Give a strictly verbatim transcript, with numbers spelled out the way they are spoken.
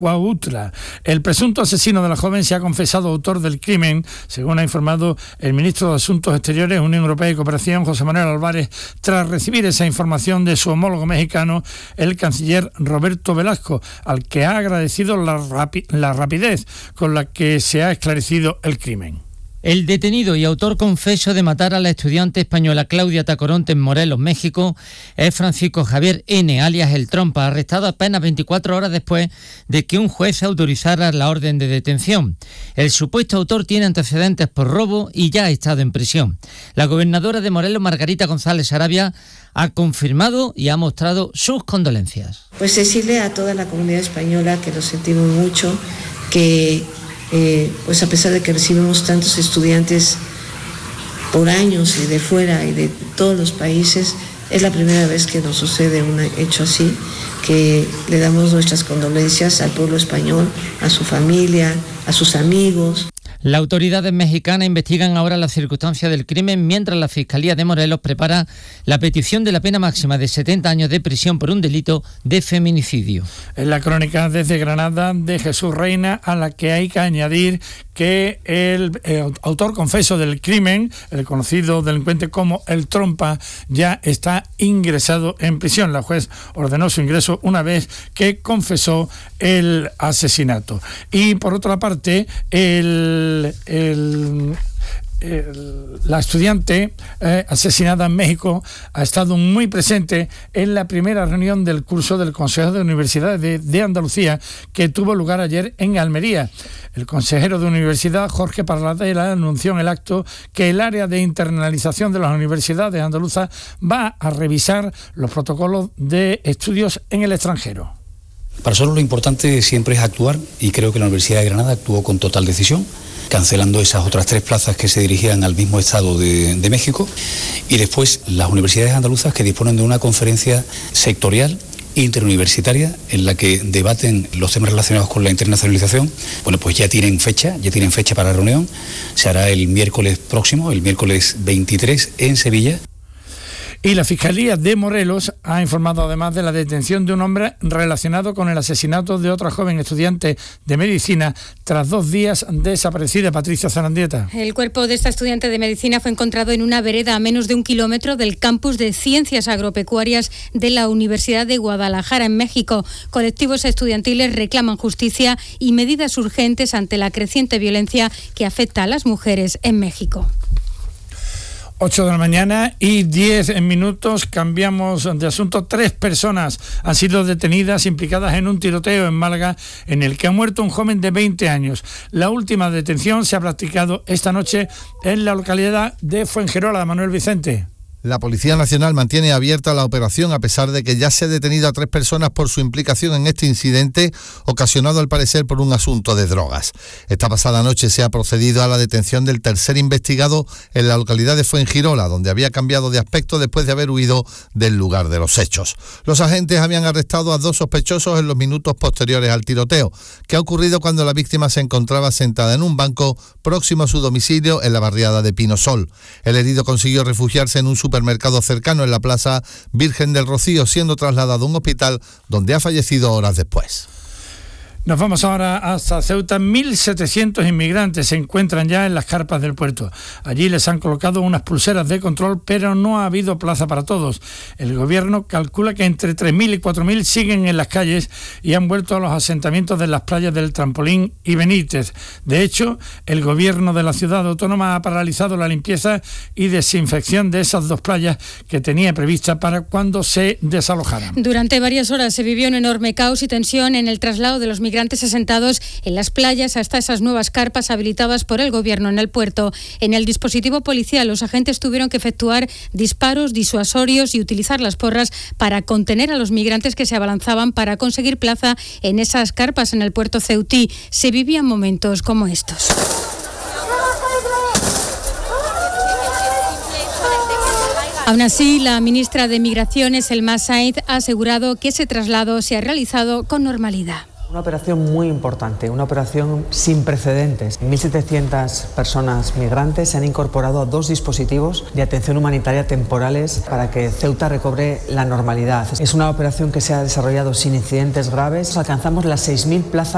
Cuautla. El presunto asesino de la joven se ha confesado autor del crimen, según ha informado el ministro de Asuntos Exteriores, Unión Europea y Cooperación, José Manuel Álvarez, tras recibir esa información de su homólogo mexicano, el canciller Roberto Velasco, al que ha agradecido la, rapi- la rapidez con la que se ha esclarecido el crimen. El detenido y autor confeso de matar a la estudiante española Claudia Tacoronte en Morelos, México, es Francisco Javier N., alias El Trompa, arrestado apenas veinticuatro horas después de que un juez autorizara la orden de detención. El supuesto autor tiene antecedentes por robo y ya ha estado en prisión. La gobernadora de Morelos, Margarita González Arabia, ha confirmado y ha mostrado sus condolencias. Pues decirle a toda la comunidad española que lo sentimos mucho, que Eh, pues a pesar de que recibimos tantos estudiantes por años y de fuera y de todos los países, es la primera vez que nos sucede un hecho así, que le damos nuestras condolencias al pueblo español, a su familia, a sus amigos. Las autoridades mexicanas investigan ahora las circunstancias del crimen, mientras la Fiscalía de Morelos prepara la petición de la pena máxima de setenta años de prisión por un delito de feminicidio. En la crónica desde Granada de Jesús Reina, a la que hay que añadir que el, el autor confeso del crimen, el conocido delincuente como El Trompa, ya está ingresado en prisión. La juez ordenó su ingreso una vez que confesó el asesinato. Y por otra parte, el El, el, el, la estudiante eh, asesinada en México ha estado muy presente en la primera reunión del curso del Consejo de Universidades de, de Andalucía, que tuvo lugar ayer en Almería. El consejero de universidad, Jorge Parladela, anunció en el acto que el área de internalización de las universidades andaluzas va a revisar los protocolos de estudios en el extranjero. Para nosotros lo importante siempre es actuar, y creo que la Universidad de Granada actuó con total decisión, cancelando esas otras tres plazas que se dirigían al mismo Estado de, de México, y después las universidades andaluzas, que disponen de una conferencia sectorial interuniversitaria en la que debaten los temas relacionados con la internacionalización. Bueno, pues ya tienen fecha, ya tienen fecha para la reunión. Se hará el miércoles próximo, el miércoles veintitrés, en Sevilla. Y la Fiscalía de Morelos ha informado además de la detención de un hombre relacionado con el asesinato de otra joven estudiante de medicina tras dos días desaparecida. Patricia Zarandieta. El cuerpo de esta estudiante de medicina fue encontrado en una vereda a menos de un kilómetro del campus de Ciencias Agropecuarias de la Universidad de Guadalajara, en México. Colectivos estudiantiles reclaman justicia y medidas urgentes ante la creciente violencia que afecta a las mujeres en México. ocho de la mañana y diez minutos, cambiamos de asunto. Tres personas han sido detenidas implicadas en un tiroteo en Málaga en el que ha muerto un joven de veinte años. La última detención se ha practicado esta noche en la localidad de Fuengirola. Manuel Vicente. La Policía Nacional mantiene abierta la operación a pesar de que ya se ha detenido a tres personas por su implicación en este incidente, ocasionado al parecer por un asunto de drogas. Esta pasada noche se ha procedido a la detención del tercer investigado en la localidad de Fuengirola, donde había cambiado de aspecto después de haber huido del lugar de los hechos. Los agentes habían arrestado a dos sospechosos en los minutos posteriores al tiroteo, que ha ocurrido cuando la víctima se encontraba sentada en un banco próximo a su domicilio en la barriada de Pinosol. El herido consiguió refugiarse en un supermercado cercano en la Plaza Virgen del Rocío, siendo trasladado a un hospital donde ha fallecido horas después. Nos vamos ahora hasta Ceuta. mil setecientos inmigrantes se encuentran ya en las carpas del puerto. Allí les han colocado unas pulseras de control, pero no ha habido plaza para todos. El gobierno calcula que entre tres mil y cuatro mil siguen en las calles y han vuelto a los asentamientos de las playas del Trampolín y Benítez. De hecho, el gobierno de la ciudad autónoma ha paralizado la limpieza y desinfección de esas dos playas que tenía prevista para cuando se desalojaran. Durante varias horas se vivió un enorme caos y tensión en el traslado de los migrantes migrantes asentados en las playas hasta esas nuevas carpas habilitadas por el gobierno en el puerto. En el dispositivo policial, los agentes tuvieron que efectuar disparos disuasorios y utilizar las porras para contener a los migrantes que se abalanzaban para conseguir plaza en esas carpas en el puerto ceutí. Se vivían momentos como estos. Aún así, la ministra de Migraciones, Elma Sainz, ha asegurado que ese traslado se ha realizado con normalidad. Una operación muy importante, una operación sin precedentes. mil setecientas personas migrantes se han incorporado a dos dispositivos de atención humanitaria temporales para que Ceuta recobre la normalidad. Es una operación que se ha desarrollado sin incidentes graves. Alcanzamos las seis mil plazas